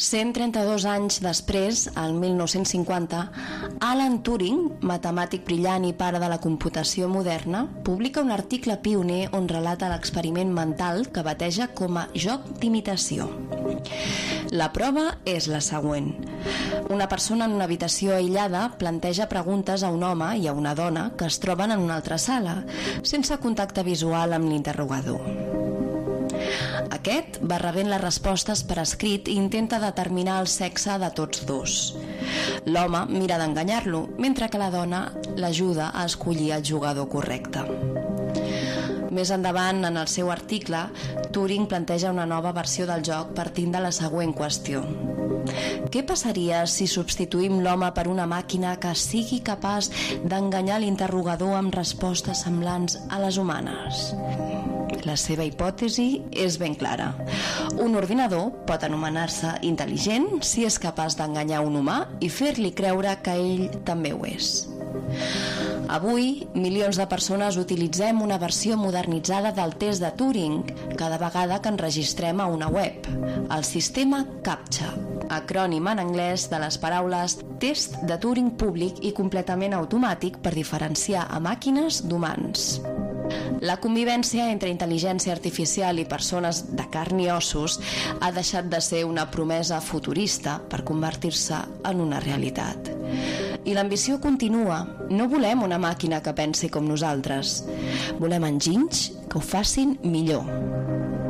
132 anys després, al 1950, Alan Turing, matemàtic brillant i pare de la computació moderna, publica un article pioner on relata l'experiment mental que bateja com a joc d'imitació. La prova és la següent. Una persona en una habitació aïllada planteja preguntes a un home i a una dona que es troben en una altra sala, sense contacte visual amb l'interrogador. Aquest va rebent les respostes per escrit i intenta determinar el sexe de tots dos. L'home mira d'enganyar-lo, mentre que la dona l'ajuda a escollir el jugador correcte. Més endavant, en el seu article, Turing planteja una nova versió del joc partint de la següent qüestió. Què passaria si substituïm l'home per una màquina que sigui capaç d'enganyar l'interrogador amb respostes semblants a les humanes? La seva hipòtesi és ben clara. Un ordinador pot anomenar-se intel·ligent si és capaç d'enganyar un humà i fer-li creure que ell també ho és. Avui, milions de persones utilitzem una versió modernitzada del test de Turing cada vegada que ens registrem a una web, el sistema CAPTCHA, acrònim en anglès de les paraules test de Turing públic i completament automàtic per diferenciar a màquines d'humans. La convivència entre intel·ligència artificial i persones de carn i ossos ha deixat de ser una promesa futurista per convertir-se en una realitat. I l'ambició continua. No volem una màquina que pensi com nosaltres. Volem enginys que ho facin millor.